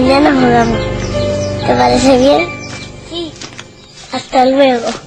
mañana jugamos. ¿Te parece bien? Sí. Hasta luego.